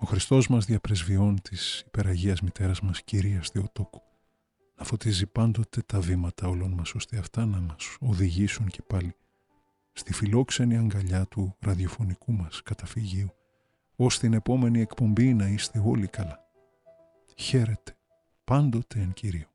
Ο Χριστός μας διαπρεσβειών της υπεραγίας μητέρας μας Κυρίας Θεοτόκου να φωτίζει πάντοτε τα βήματα όλων μας, ώστε αυτά να μας οδηγήσουν και πάλι στη φιλόξενη αγκαλιά του ραδιοφωνικού μας καταφυγίου, ως την επόμενη εκπομπή να είστε όλοι καλά. Χαίρετε πάντοτε εν Κυρίω.